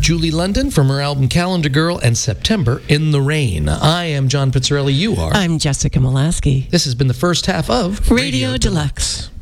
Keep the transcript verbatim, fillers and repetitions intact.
Julie London from her album Calendar Girl and September in the Rain. I am John Pizzarelli. You are. I'm Jessica Molaski. This has been the first half of Radio Deluxe.